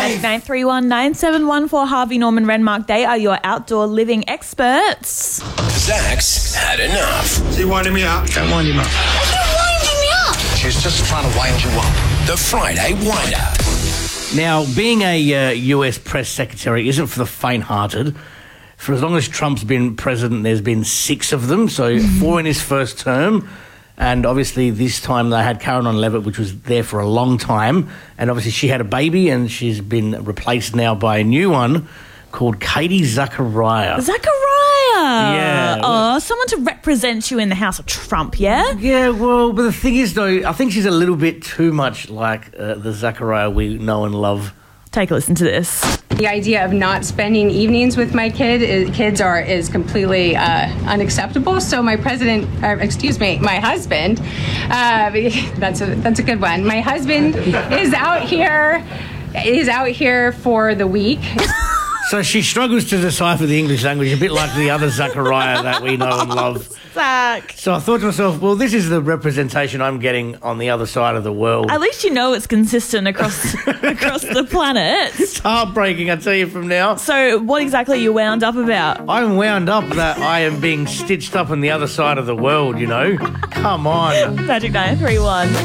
Magic 931 9714 Harvey Norman Renmark. They are your outdoor living experts. Zach's had enough. Is he winding me up? Don't wind him up. Why are you winding me up? She's just trying to wind you up. The Friday Wind-Up. Now, being a US press secretary isn't for the faint-hearted. For as long as Trump's been president, there's been 6 of them, so 4 in his first term. And obviously this time they had Caroline Levitt, which was there for a long time. And obviously she had a baby and she's been replaced now by a new one called Katie Zachariah. Yeah. Oh, someone to represent you in the House of Trump, yeah? Yeah, well, but the thing is, though, I think she's a little bit too much like the Zachariah we know and love. Take a listen to this. The idea of not spending evenings with my kids is completely unacceptable. So my husband, that's a good one. My husband is out here for the week. So she struggles to decipher the English language, a bit like the other Zachariah that we know and love. Zach. So I thought to myself, well, this is the representation I'm getting on the other side of the world. At least you know it's consistent across the planet. It's heartbreaking, I tell you from now. So what exactly are you wound up about? I'm wound up that I am being stitched up on the other side of the world, you know. Come on. Magic 931.